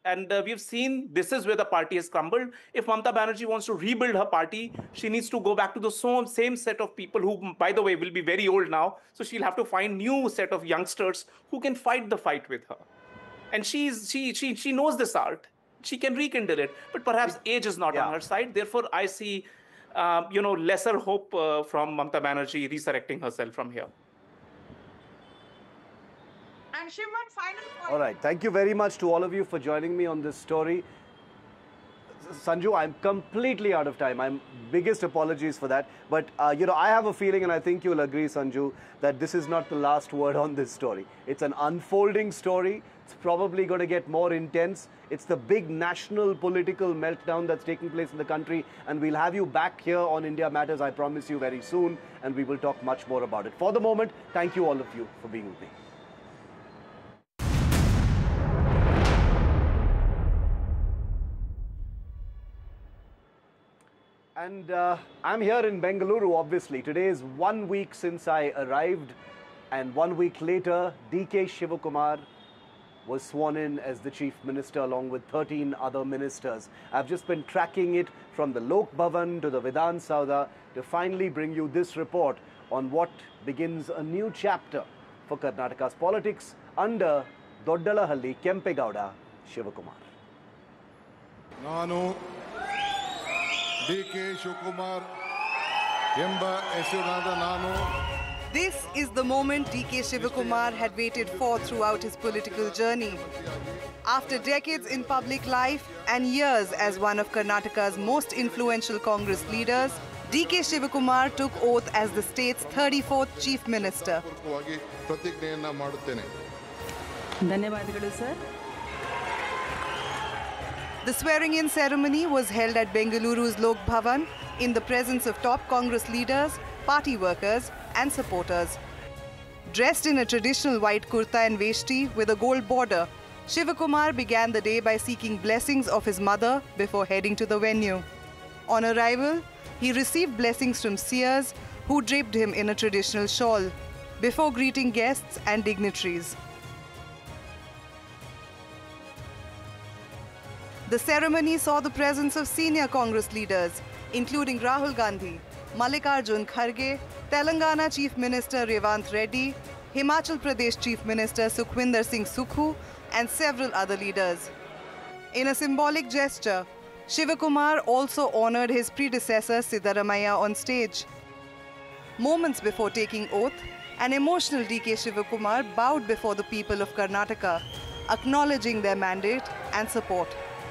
And we've seen this is where the party has crumbled. If Mamata Banerjee wants to rebuild her party, she needs to go back to the same set of people who, by the way, will be very old now. So she'll have to find new set of youngsters who can fight the fight with her. And she knows this art. She can rekindle it, but perhaps age is not on her side. Therefore, I see, lesser hope from Mamata Banerjee resurrecting herself from here. And Shiv, one final point. All right. Thank you very much to all of you for joining me on this story. Sanju, I'm completely out of time. I'm biggest apologies for that. But, I have a feeling, and I think you'll agree, Sanju, that this is not the last word on this story. It's an unfolding story. It's probably going to get more intense. It's the big national political meltdown that's taking place in the country. And we'll have you back here on India Matters, I promise you, very soon. And we will talk much more about it. For the moment, thank you all of you for being with me. And I'm here in Bengaluru, obviously. Today is 1 week since I arrived, and 1 week later, DK Shivakumar was sworn in as the Chief Minister along with 13 other ministers. I've just been tracking it from the Lok Bhavan to the Vidhan Saudha to finally bring you this report on what begins a new chapter for Karnataka's politics under Doddalahalli Kempegowda Shivakumar. Nanu DK Shivakumar Yemba Esurada Nanu. This is the moment DK Shivakumar had waited for throughout his political journey. After decades in public life and years as one of Karnataka's most influential Congress leaders, DK Shivakumar took oath as the state's 34th Chief Minister. The swearing-in ceremony was held at Bengaluru's Lok Bhavan in the presence of top Congress leaders, party workers and supporters. Dressed in a traditional white kurta and veshti with a gold border, Shivakumar began the day by seeking blessings of his mother before heading to the venue. On arrival, he received blessings from seers who draped him in a traditional shawl before greeting guests and dignitaries. The ceremony saw the presence of senior Congress leaders, including Rahul Gandhi, Mallikarjun Kharge, Telangana Chief Minister Revant Reddy, Himachal Pradesh Chief Minister Sukhwinder Singh Sukhu, and several other leaders. In a symbolic gesture, Shivakumar also honored his predecessor Siddaramaiah on stage. Moments before taking oath, an emotional DK Shivakumar bowed before the people of Karnataka, acknowledging their mandate and support.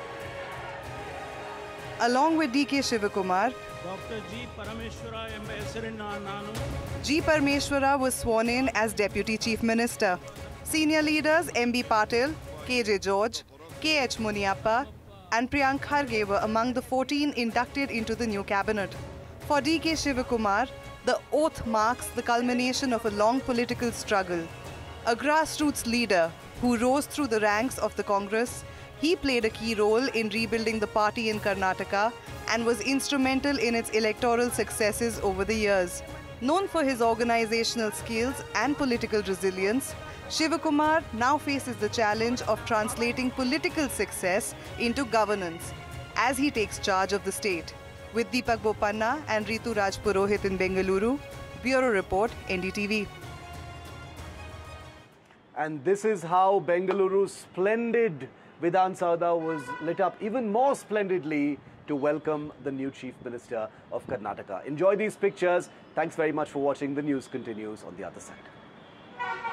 Along with DK Shivakumar, Dr. G. Parameshwara G. Parameshwara was sworn in as Deputy Chief Minister. Senior leaders MB Patil, KJ George, KH Muniappa and Priyank Kharge were among the 14 inducted into the new cabinet. For DK Shivakumar, the oath marks the culmination of a long political struggle. A grassroots leader who rose through the ranks of the Congress, he played a key role in rebuilding the party in Karnataka and was instrumental in its electoral successes over the years. Known for his organizational skills and political resilience, Shivakumar now faces the challenge of translating political success into governance as he takes charge of the state. With Deepak Bopanna and Ritu Raj Purohit in Bengaluru, Bureau Report, NDTV. And this is how Bengaluru's splendid Vidhan Saudha was lit up even more splendidly to welcome the new Chief Minister of Karnataka. Enjoy these pictures. Thanks very much for watching. The news continues on the other side.